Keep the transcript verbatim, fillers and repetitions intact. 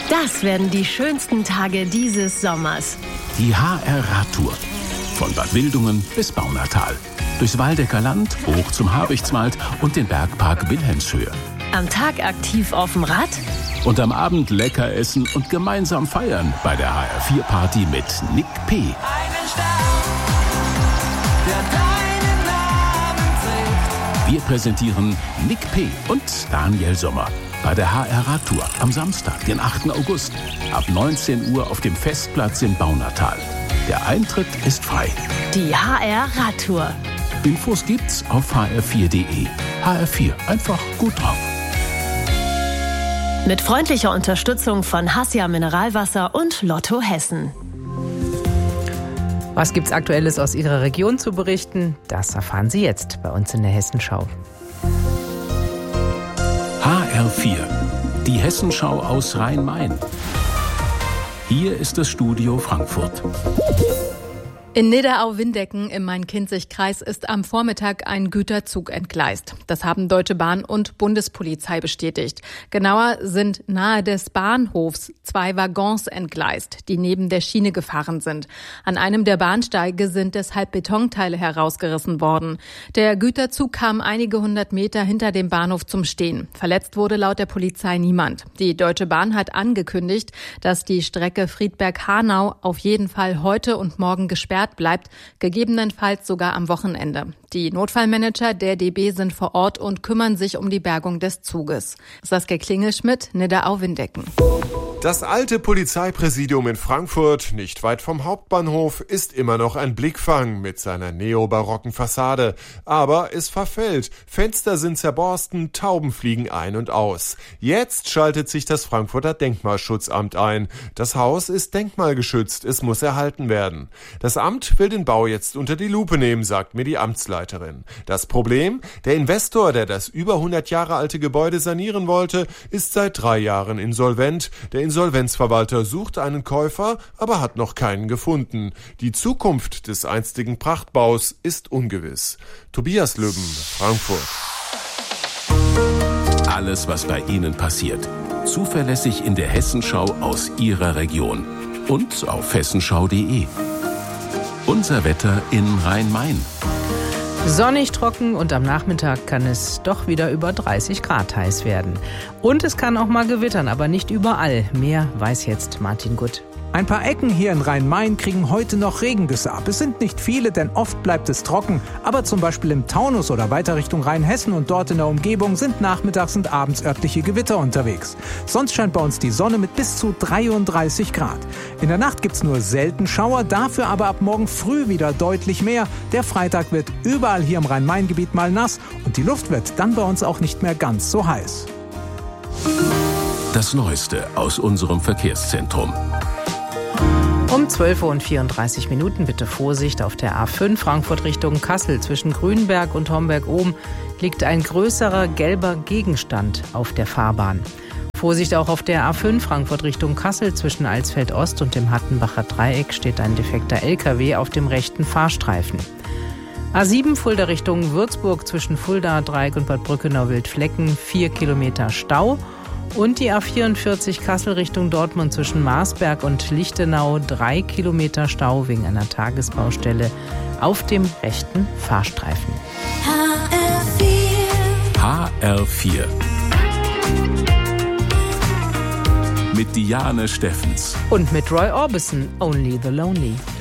Das werden die schönsten Tage dieses Sommers. Die H R-Radtour. Von Bad Wildungen bis Baunatal. Durchs Waldecker Land, hoch zum Habichtswald und den Bergpark Wilhelmshöhe. Am Tag aktiv auf dem Rad. Und am Abend lecker essen und gemeinsam feiern bei der H R vier Party mit Nick P. Einen Stern, der deinen Namen trägt. Wir präsentieren Nick P. und Daniel Sommer bei der H R-Radtour am Samstag, den achten August, ab neunzehn Uhr auf dem Festplatz in Baunatal. Der Eintritt ist frei. Die H R-Radtour. Infos gibt's auf h r vier punkt d e. H R vier, einfach gut drauf. Mit freundlicher Unterstützung von Hassia Mineralwasser und Lotto Hessen. Was gibt's Aktuelles aus Ihrer Region zu berichten? Das erfahren Sie jetzt bei uns in der Hessenschau. H R vier, die Hessenschau aus Rhein-Main. Hier ist das Studio Frankfurt. In Nidderau-Windecken im Main-Kinzig-Kreis ist am Vormittag ein Güterzug entgleist. Das haben Deutsche Bahn und Bundespolizei bestätigt. Genauer sind nahe des Bahnhofs zwei Waggons entgleist, die neben der Schiene gefahren sind. An einem der Bahnsteige sind deshalb Betonteile herausgerissen worden. Der Güterzug kam einige hundert Meter hinter dem Bahnhof zum Stehen. Verletzt wurde laut der Polizei niemand. Die Deutsche Bahn hat angekündigt, dass die Strecke Friedberg-Hanau auf jeden Fall heute und morgen gesperrt bleibt, gegebenenfalls sogar am Wochenende. Die Notfallmanager der D B sind vor Ort und kümmern sich um die Bergung des Zuges. Saskia Klingelschmidt, Nidderau-Windecken. Das alte Polizeipräsidium in Frankfurt, nicht weit vom Hauptbahnhof, ist immer noch ein Blickfang mit seiner neobarocken Fassade. Aber es verfällt. Fenster sind zerborsten, Tauben fliegen ein und aus. Jetzt schaltet sich das Frankfurter Denkmalschutzamt ein. Das Haus ist denkmalgeschützt, es muss erhalten werden. Das Amt will den Bau jetzt unter die Lupe nehmen, sagt mir die Amtsleiterin. Das Problem? Der Investor, der das über hundert Jahre alte Gebäude sanieren wollte, ist seit drei Jahren insolvent. Der Insolvenzverwalter sucht einen Käufer, aber hat noch keinen gefunden. Die Zukunft des einstigen Prachtbaus ist ungewiss. Tobias Lübben, Frankfurt. Alles, was bei Ihnen passiert. Zuverlässig in der Hessenschau aus Ihrer Region. Und auf hessenschau punkt d e. Unser Wetter in Rhein-Main. Sonnig, trocken und am Nachmittag kann es doch wieder über dreißig Grad heiß werden. Und es kann auch mal gewittern, aber nicht überall. Mehr weiß jetzt Martin Gutt. Ein paar Ecken hier in Rhein-Main kriegen heute noch Regengüsse ab. Es sind nicht viele, denn oft bleibt es trocken. Aber zum Beispiel im Taunus oder weiter Richtung Rheinhessen und dort in der Umgebung sind nachmittags und abends örtliche Gewitter unterwegs. Sonst scheint bei uns die Sonne mit bis zu dreiunddreißig Grad. In der Nacht gibt's nur selten Schauer, dafür aber ab morgen früh wieder deutlich mehr. Der Freitag wird überall hier im Rhein-Main-Gebiet mal nass und die Luft wird dann bei uns auch nicht mehr ganz so heiß. Das Neueste aus unserem Verkehrszentrum. Um zwölf Uhr und vierunddreißig Minuten bitte Vorsicht auf der A fünf Frankfurt Richtung Kassel. Zwischen Grünberg und Homberg-Ohm liegt ein größerer gelber Gegenstand auf der Fahrbahn. Vorsicht auch auf der A fünf Frankfurt Richtung Kassel. Zwischen Alsfeld-Ost und dem Hattenbacher Dreieck steht ein defekter L K W auf dem rechten Fahrstreifen. A sieben Fulda Richtung Würzburg zwischen Fulda Dreieck und Bad Brückenau-Wildflecken vier Kilometer Stau. Und die A vierundvierzig Kassel Richtung Dortmund zwischen Marsberg und Lichtenau drei Kilometer Stau wegen einer Tagesbaustelle auf dem rechten Fahrstreifen. H R vier. H R vier. Mit Diane Steffens. Und mit Roy Orbison, Only the Lonely.